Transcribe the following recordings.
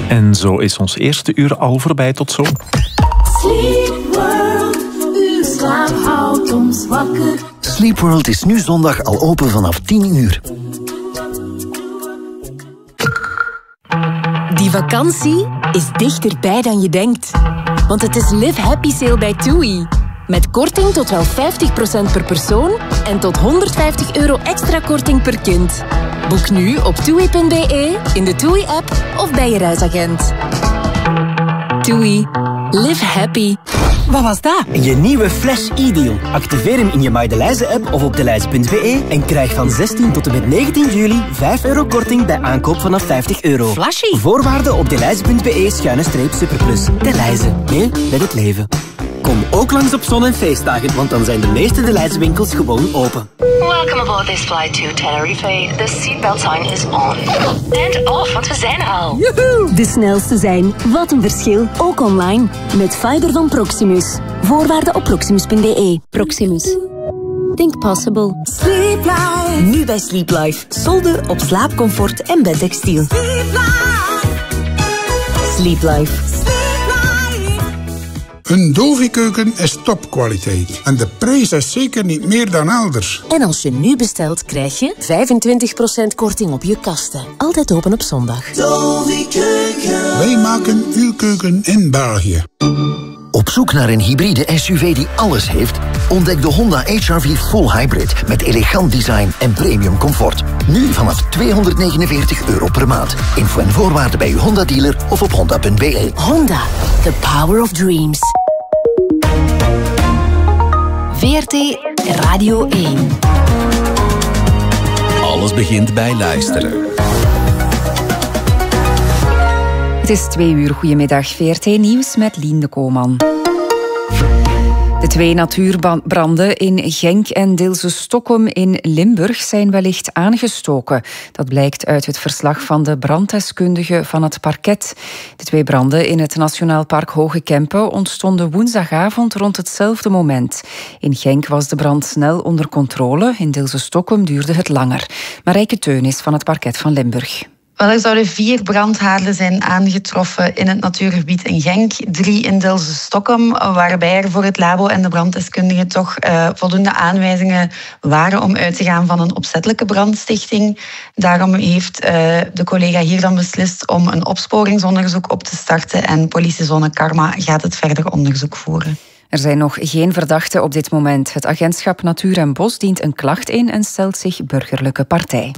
En zo is ons eerste uur al voorbij. Tot zo. Sleep World, uw slaap houdt ons wakker. Sleep World is nu zondag al open vanaf 10 uur. Die vakantie is dichterbij dan je denkt. Want het is Live Happy Sale bij TUI. Met korting tot wel 50% per persoon en tot €150 extra korting per kind. Boek nu op TUI.be, in de TUI-app of bij je reisagent. TUI. Live happy. Wat was dat? Je nieuwe Flash e-deal. Activeer hem in je Maydelijze-app of op delijze.be en krijg van 16 tot en met 19 juli €5 korting bij aankoop vanaf €50. Flashy. Voorwaarden op delijze.be/superplus. Delijze. Meer met het leven. Kom ook langs op zon- en feestdagen, want dan zijn de meeste Delijze-winkels gewoon open. Welcome aboard this flight to Tenerife. The seatbelt sign is on. And off, want we zijn er al. Joehoe! De snelste zijn. Wat een verschil. Ook online. Met fiber van Proximus. Voorwaarden op proximus.be. Proximus. Think possible. Sleep Life. Nu bij Sleep Life. Solden op slaapcomfort en bedtextiel. Sleep Life. Sleep Life. Een Dovi-keuken is topkwaliteit. En de prijs is zeker niet meer dan elders. En als je nu bestelt, krijg je 25% korting op je kasten. Altijd open op zondag. Dovi-keuken. Wij maken uw keuken in België. Op zoek naar een hybride SUV die alles heeft? Ontdek de Honda HR-V Full Hybrid met elegant design en premium comfort. Nu vanaf €249 per maand. Info en voorwaarden bij uw Honda-dealer of op honda.be. Honda. The power of dreams. VRT Radio 1. Alles begint bij luisteren. Het is 2 uur. Goedemiddag. VRT Nieuws met Lien de Kooman. De 2 natuurbranden in Genk en Dilse-Stokkum in Limburg zijn wellicht aangestoken. Dat blijkt uit het verslag van de branddeskundige van het parket. De 2 branden in het Nationaal Park Hoge Kempen ontstonden woensdagavond rond hetzelfde moment. In Genk was de brand snel onder controle. In Dilse-Stokkum duurde het langer. Marijke Teunis van het parket van Limburg. Wel, er zouden 4 brandhaarden zijn aangetroffen in het natuurgebied in Genk, 3 in Dilse-Stokkum, waarbij er voor het labo en de branddeskundigen toch voldoende aanwijzingen waren om uit te gaan van een opzettelijke brandstichting. Daarom heeft de collega hier dan beslist om een opsporingsonderzoek op te starten en politiezone Karma gaat het verder onderzoek voeren. Er zijn nog geen verdachten op dit moment. Het agentschap Natuur en Bos dient een klacht in en stelt zich burgerlijke partij.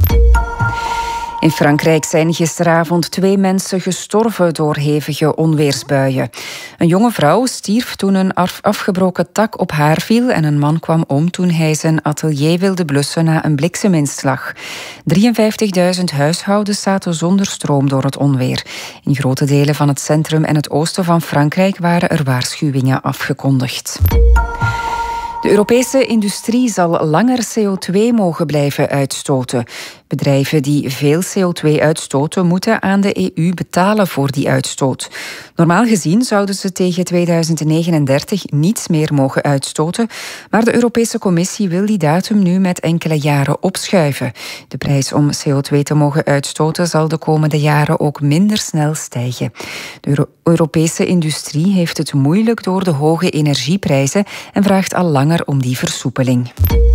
In Frankrijk zijn gisteravond 2 mensen gestorven door hevige onweersbuien. Een jonge vrouw stierf toen een afgebroken tak op haar viel en een man kwam om toen hij zijn atelier wilde blussen na een blikseminslag. 53.000 huishoudens zaten zonder stroom door het onweer. In grote delen van het centrum en het oosten van Frankrijk waren er waarschuwingen afgekondigd. De Europese industrie zal langer CO2 mogen blijven uitstoten. Bedrijven die veel CO2 uitstoten moeten aan de EU betalen voor die uitstoot. Normaal gezien zouden ze tegen 2039 niets meer mogen uitstoten, maar de Europese Commissie wil die datum nu met enkele jaren opschuiven. De prijs om CO2 te mogen uitstoten zal de komende jaren ook minder snel stijgen. De Europese industrie heeft het moeilijk door de hoge energieprijzen en vraagt al langer om die versoepeling.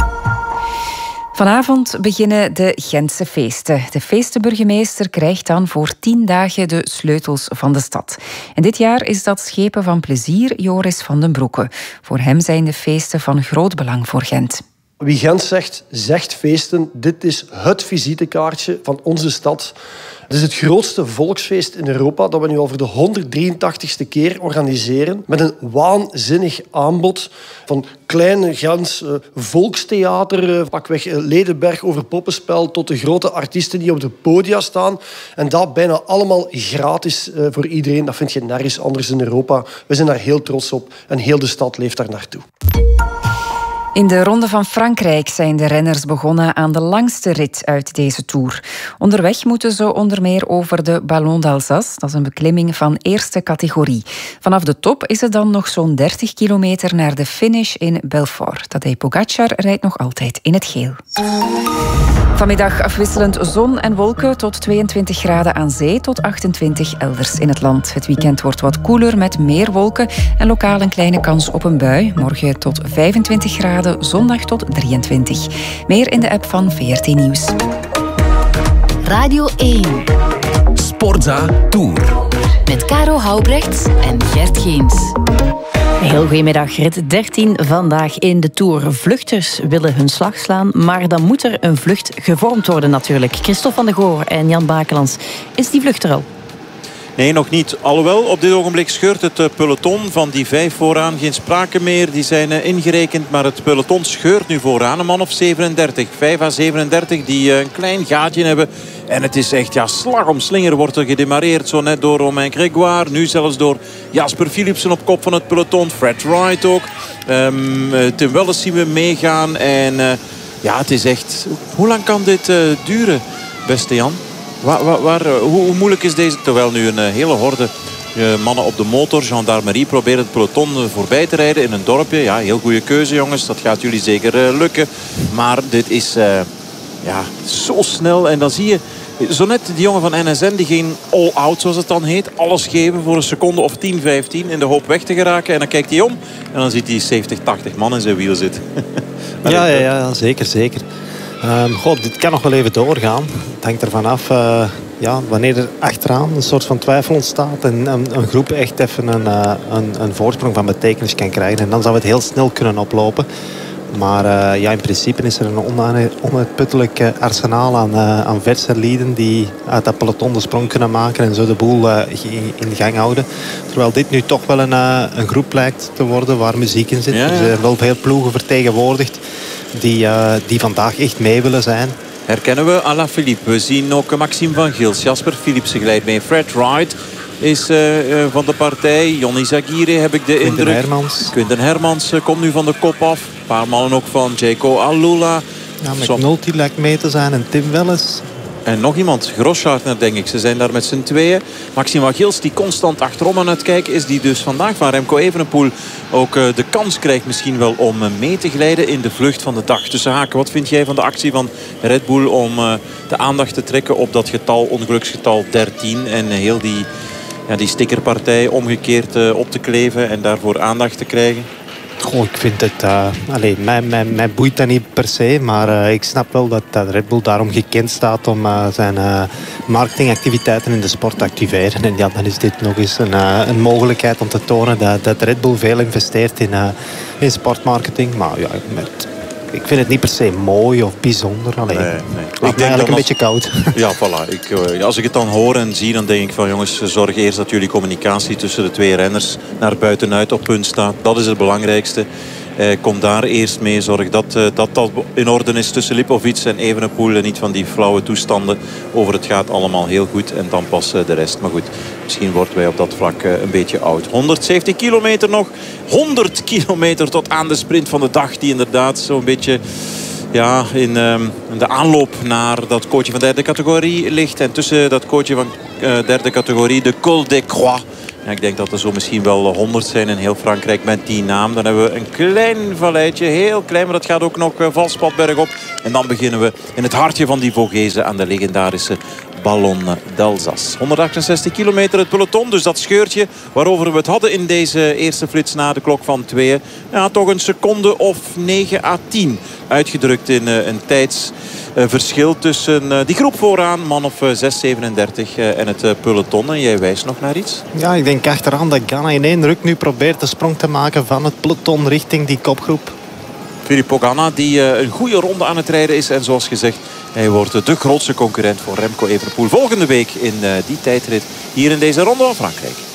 Vanavond beginnen de Gentse feesten. De feestenburgemeester krijgt dan voor 10 dagen de sleutels van de stad. En dit jaar is dat schepen van plezier Joris van den Broeke. Voor hem zijn de feesten van groot belang voor Gent. Wie Gent zegt, zegt feesten. Dit is het visitekaartje van onze stad. Het is het grootste volksfeest in Europa dat we nu al voor de 183ste keer organiseren. Met een waanzinnig aanbod van kleine Gents volkstheater, pakweg Ledenberg over poppenspel, tot de grote artiesten die op de podia staan. En dat bijna allemaal gratis voor iedereen. Dat vind je nergens anders in Europa. We zijn daar heel trots op en heel de stad leeft daar naartoe. In de Ronde van Frankrijk zijn de renners begonnen aan de langste rit uit deze Tour. Onderweg moeten ze onder meer over de Ballon d'Alsace. Dat is een beklimming van eerste categorie. Vanaf de top is het dan nog zo'n 30 kilometer naar de finish in Belfort. Tadej Pogačar rijdt nog altijd in het geel. Vanmiddag afwisselend zon en wolken tot 22 graden aan zee tot 28 elders in het land. Het weekend wordt wat koeler met meer wolken en lokaal een kleine kans op een bui. Morgen tot 25 graden, zondag tot 23. Meer in de app van VRT Nieuws. Radio 1. Sportza Tour. Met Caro Houbrechts en Gert Geens. Heel goedemiddag, rit 13 vandaag in de Tour. Vluchters willen hun slag slaan, maar dan moet er een vlucht gevormd worden natuurlijk. Christophe van de Goor en Jan Bakelands. Is die vlucht er al? Nee, nog niet. Alhoewel, op dit ogenblik scheurt het peloton van die 5 vooraan. Geen sprake meer, die zijn ingerekend. Maar het peloton scheurt nu vooraan. Een man of 37, 5 à 37 die een klein gaatje hebben. En het is echt, slag om slinger wordt er gedemareerd. Zo net door Romain Grégoire. Nu zelfs door Jasper Philipsen op kop van het peloton. Fred Wright ook. Tim Welles zien we meegaan. En het is echt... Hoe lang kan dit duren, beste Jan? Hoe moeilijk is deze? Terwijl nu een hele horde mannen op de motor, gendarmerie, proberen het peloton voorbij te rijden in een dorpje. Ja, heel goede keuze, jongens. Dat gaat jullie zeker lukken. Maar dit is zo snel. En dan zie je zo net die jongen van NSN, die ging all-out, zoals het dan heet. Alles geven voor een seconde of 10, 15 in de hoop weg te geraken. En dan kijkt hij om en dan ziet hij 70, 80 man in zijn wiel zitten. Ja, zeker. Dit kan nog wel even doorgaan. Het hangt ervan af wanneer er achteraan een soort van twijfel ontstaat en een groep echt even een voorsprong van betekenis kan krijgen. En dan zou het heel snel kunnen oplopen. Maar in principe is er een onuitputtelijk arsenaal aan verse lieden die uit dat peloton de sprong kunnen maken en zo de boel in gang houden. Terwijl dit nu toch wel een groep lijkt te worden waar muziek in zit. Ja. Er zijn wel veel ploegen vertegenwoordigd die vandaag echt mee willen zijn. Herkennen we Alaphilippe. We zien ook Maxime van Gils. Jasper Philipsen glijdt mee. Fred Wright is van de partij. Johnny Zagire heb ik de indruk. Quinten Hermans komt nu van de kop af. Een paar mannen ook van Jaco Alula. Ja, McNulty lijkt mee te zijn en Tim Welles. En nog iemand, Grosschartner denk ik. Ze zijn daar met z'n tweeën. Maxime van Gils die constant achterom aan het kijken is. Die dus vandaag van Remco Evenepoel ook de kans krijgt misschien wel om mee te glijden in de vlucht van de dag. Tussen haken, wat vind jij van de actie van Red Bull om de aandacht te trekken op dat getal, ongeluksgetal 13. En heel die stickerpartij omgekeerd op te kleven en daarvoor aandacht te krijgen? Ik vind het... mij boeit dat niet per se. Maar ik snap wel dat Red Bull daarom gekend staat om zijn marketingactiviteiten in de sport te activeren. En dan is dit nog eens een mogelijkheid om te tonen dat Red Bull veel investeert in sportmarketing. Maar ik vind het niet per se mooi of bijzonder. Nee. Ik denk eigenlijk een beetje koud. Ja, voilà. Als ik het dan hoor en zie, dan denk ik van jongens, zorg eerst dat jullie communicatie tussen de twee renners naar buitenuit op punt staat. Dat is het belangrijkste. Kom daar eerst mee. Zorg dat in orde is tussen Lipovic en Evenepoel. En niet van die flauwe toestanden over het gaat allemaal heel goed. En dan pas de rest. Maar goed, misschien worden wij op dat vlak een beetje oud. 170 kilometer nog. 100 kilometer tot aan de sprint van de dag. Die inderdaad zo'n beetje in de aanloop naar dat kootje van derde categorie ligt. En tussen dat kootje van derde categorie, de Col des Croix. Ja, ik denk dat er zo misschien wel 100 zijn in heel Frankrijk met die naam. Dan hebben we een klein valleitje, heel klein, maar dat gaat ook nog valspad bergop. En dan beginnen we in het hartje van die Vogezen aan de legendarische Ballon d'Alsace. 168 kilometer het peloton, dus dat scheurtje waarover we het hadden in deze eerste flits na de klok van 2. Ja, toch een seconde of 9 à 10 uitgedrukt in een tijdsverschil tussen die groep vooraan, man of 6:37 en het peloton. En jij wijst nog naar iets? Ja, ik denk achteraan dat Ganna in één ruk nu probeert de sprong te maken van het peloton richting die kopgroep. Filippo Ganna die een goede ronde aan het rijden is. En zoals gezegd, hij wordt de grootste concurrent voor Remco Evenepoel volgende week in die tijdrit hier in deze Ronde van Frankrijk.